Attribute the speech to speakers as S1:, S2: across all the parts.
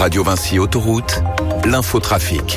S1: Radio Vinci Autoroute, l'infotrafic.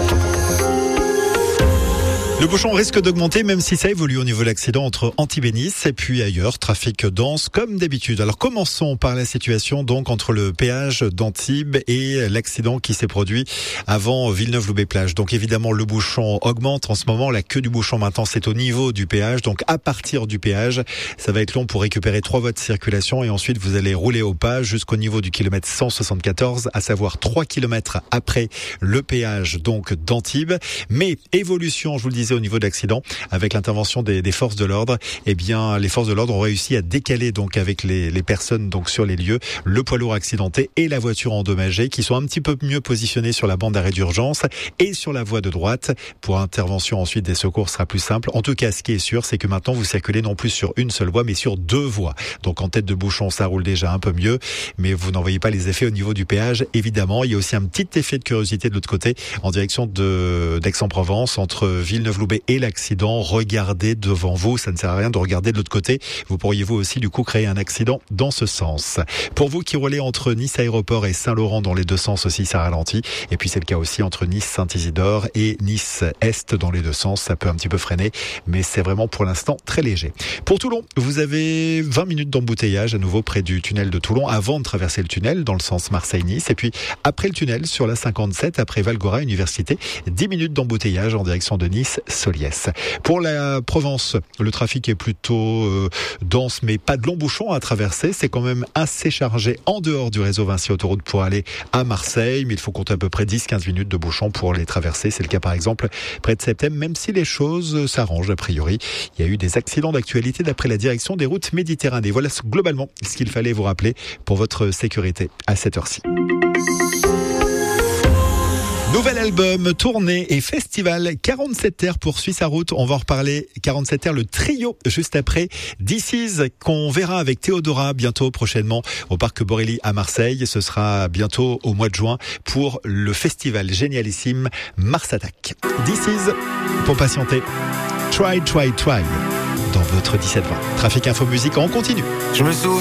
S2: Le bouchon risque d'augmenter même si ça évolue au niveau de l'accident entre Antibes et Nice et puis ailleurs, trafic dense comme d'habitude. Alors commençons par la situation donc entre le péage d'Antibes et l'accident qui s'est produit avant Villeneuve-Loubet-Plage. Donc évidemment le bouchon augmente en ce moment, la queue du bouchon maintenant c'est au niveau du péage. Donc à partir du péage, ça va être long pour récupérer 3 voies de circulation et ensuite vous allez rouler au pas jusqu'au niveau du kilomètre 174, à savoir 3 kilomètres après le péage donc d'Antibes. Mais évolution, je vous le disais, au niveau de l'accident, avec l'intervention des forces de l'ordre, eh bien, les forces de l'ordre ont réussi à décaler donc avec les personnes donc sur les lieux, le poids lourd accidenté et la voiture endommagée, qui sont un petit peu mieux positionnés sur la bande d'arrêt d'urgence et sur la voie de droite. Pour intervention ensuite des secours sera plus simple. En tout cas, ce qui est sûr, c'est que maintenant vous circulez non plus sur une seule voie, mais sur 2 voies. Donc en tête de bouchon, ça roule déjà un peu mieux, mais vous n'en voyez pas les effets au niveau du péage. Évidemment, il y a aussi un petit effet de curiosité de l'autre côté, en direction d'Aix-en-Provence, entre Villeneuve-Loubet et l'accident. Regardez devant vous, ça ne sert à rien de regarder de l'autre côté. Vous pourriez vous aussi du coup créer un accident dans ce sens. Pour vous qui roulez entre Nice Aéroport et Saint-Laurent dans les 2 sens aussi, ça ralentit. Et puis c'est le cas aussi entre Nice Saint-Isidore et Nice Est dans les 2 sens. Ça peut un petit peu freiner, mais c'est vraiment pour l'instant très léger. Pour Toulon, vous avez 20 minutes d'embouteillage à nouveau près du tunnel de Toulon avant de traverser le tunnel dans le sens Marseille-Nice. Et puis après le tunnel sur la 57, après Valgora Université, 10 minutes d'embouteillage en direction de Nice Soliès. Pour la Provence, le trafic est plutôt dense, mais pas de long bouchon à traverser. C'est quand même assez chargé en dehors du réseau Vinci Autoroute pour aller à Marseille, mais il faut compter à peu près 10-15 minutes de bouchon pour les traverser. C'est le cas par exemple près de Septem, même si les choses s'arrangent a priori. Il y a eu des accidents d'actualité d'après la direction des routes Méditerranée. Voilà globalement ce qu'il fallait vous rappeler pour votre sécurité à cette heure-ci. Nouvel album, tournée et festival, 47 Terres poursuit sa route. On va en reparler. 47 Terres, le trio, juste après This Is, qu'on verra avec Théodora bientôt, prochainement, au Parc Borelli à Marseille. Ce sera bientôt au mois de juin pour le festival génialissime Mars Attack. This Is, pour patienter. Try dans votre 17-20. Trafic Info Musique, on continue.
S3: Je me souviens.